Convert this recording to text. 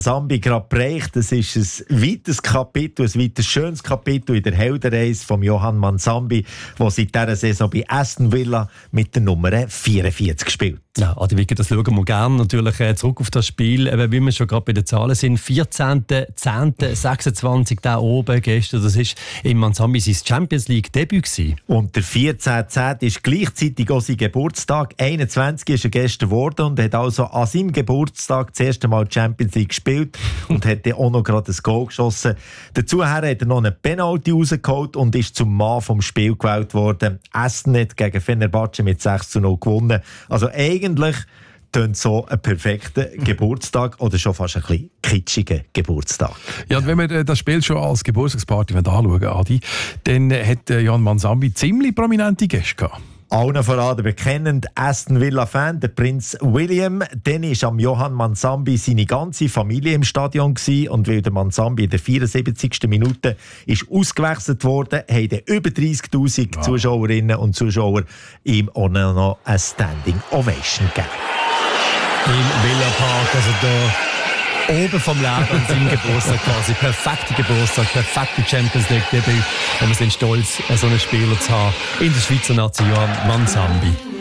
Manzambi gerade bereicht. Das ist ein weiteres Kapitel, ein weiteres schönes Kapitel in der Heldenreise von Johann Manzambi, der seit dieser Saison bei Aston Villa mit der Nummer 44 spielt. Ja, Adi Wicker, das schauen wir gerne natürlich zurück auf das Spiel. Wie wir schon gerade bei den Zahlen sind, 14.10.26 da oben gestern, das ist im Manzambi sein Champions League Debüt gewesen. Und der 14.10. ist gleichzeitig auch sein Geburtstag. 21 ist er gestern geworden und hat also an seinem Geburtstag das erste Mal Champions League gespielt und hat dann auch noch gerade ein Goal geschossen. Dazu hat er noch eine Penalty rausgeholt und ist zum Mann vom Spiel gewählt worden. Aston hat gegen Fenerbahce mit 6:0 gewonnen. Also eigentlich tönt so ein perfekter Geburtstag oder schon fast ein bisschen kitschiger Geburtstag. Ja, und wenn wir das Spiel schon als Geburtstagsparty anschauen, Adi, dann hat Johann Manzambi ziemlich prominente Gäste gehabt. Allen voran der bekennende Aston Villa-Fan, der Prinz William. Dann war am Johann Manzambi seine ganze Familie im Stadion gewesen, und weil der Manzambi in der 74. Minute ist ausgewechselt wurde, haben über 30'000 Zuschauerinnen und Zuschauer ihm auch noch eine Standing Ovation gegeben. Im Villa Park, also da oben vom Leben an seinem Geburtstag quasi. Perfekter Geburtstag, perfekte Champions League Debüt. Und wir sind stolz, so einen Spieler zu haben in der Schweizer Nation, Johann Manzambi.